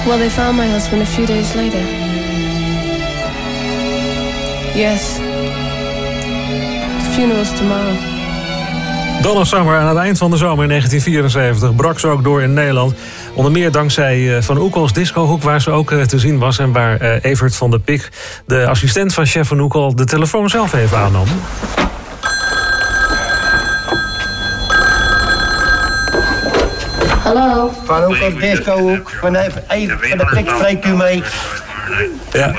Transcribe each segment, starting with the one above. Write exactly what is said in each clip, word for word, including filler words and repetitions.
Well, they found my husband a few days later. Yes. The funeral's tomorrow. Donna Summer aan het eind van de zomer in negentien vierenzeventig brak ze ook door in Nederland. Onder meer dankzij Van Oekel's discohoek, waar ze ook te zien was. En waar Evert van der Pik, de assistent van chef Van Oekel, de telefoon zelf even aannam. Hallo. Van Oekel's discohoek. Van de, van de Pik spreekt u mee. Ja.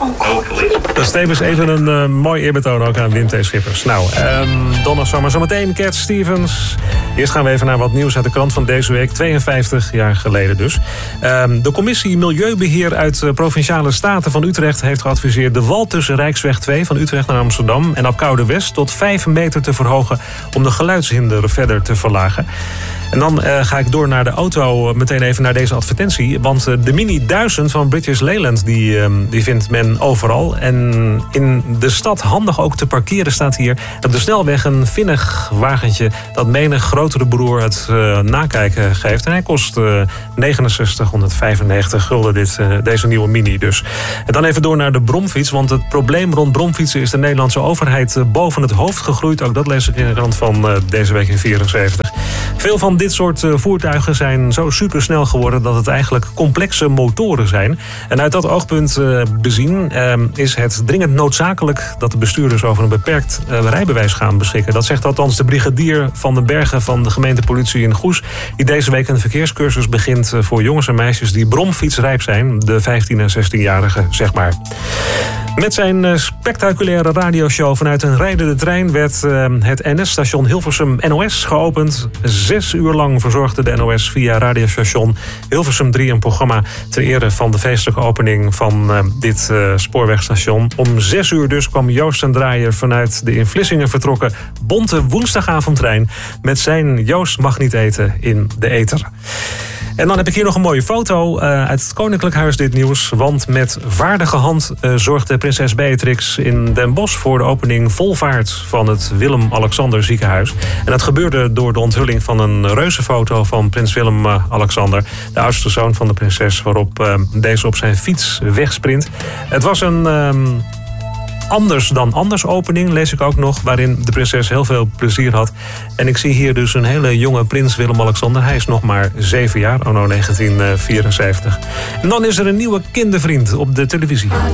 Dat is tevens even een uh, mooi eerbetoon ook aan Wim T. Schippers. Nou, um, Donna Summer, zometeen Cat Stevens. Eerst gaan we even naar wat nieuws uit de krant van deze week. tweeënvijftig jaar geleden dus. Um, de commissie Milieubeheer uit de Provinciale Staten van Utrecht heeft geadviseerd de wal tussen Rijksweg twee van Utrecht naar Amsterdam en Apkoude West tot vijf meter te verhogen om de geluidshinder verder te verlagen. En dan uh, ga ik door naar de auto, meteen even naar deze advertentie. Want uh, de Mini duizend van British Leyland, die, uh, die vindt men overal. En in de stad handig ook te parkeren staat hier op de snelweg een vinnig wagentje dat menig grotere broer het uh, nakijken geeft. En hij kost uh, negenenzestighonderdvijfennegentig gulden, dit, uh, deze nieuwe Mini dus. En dan even door naar de bromfiets, want het probleem rond bromfietsen is de Nederlandse overheid uh, boven het hoofd gegroeid. Ook dat lees ik in de krant van uh, deze week in vierenzeventig. Veel van dit soort uh, voertuigen zijn zo supersnel geworden dat het eigenlijk complexe motoren zijn. En uit dat oogpunt uh, bezien uh, is het dringend noodzakelijk dat de bestuurders over een beperkt uh, rijbewijs gaan beschikken. Dat zegt althans de brigadier van den Bergen van de gemeentepolitie in Goes, die deze week een verkeerscursus begint uh, voor jongens en meisjes die bromfietsrijp zijn, de vijftien- en zestienjarigen zeg maar. Met zijn uh, spectaculaire radioshow vanuit een rijdende trein werd uh, het N S-station Hilversum N O S geopend. Zes uur lang verzorgde de N O S via radiostation Hilversum drie een programma ter ere van de feestelijke opening van uh, dit uh, spoorwegstation. Om zes uur dus kwam Joost ten Draaier vanuit de in Vlissingen vertrokken bonte woensdagavondtrein met zijn Joost mag niet eten in de ether. En dan heb ik hier nog een mooie foto uh, uit het Koninklijk Huis dit nieuws. Want met vaardige hand uh, zorgde prinses Beatrix in Den Bosch voor de opening volvaart van het Willem-Alexander ziekenhuis. En dat gebeurde door de onthulling van een reuzenfoto van prins Willem-Alexander, de oudste zoon van de prinses, waarop uh, deze op zijn fiets wegsprint. Het was een Um, Anders dan anders opening, lees ik ook nog, waarin de prinses heel veel plezier had. En ik zie hier dus een hele jonge prins Willem-Alexander. Hij is nog maar zeven jaar, anno negentien vierenzeventig. En dan is er een nieuwe kindervriend op de televisie.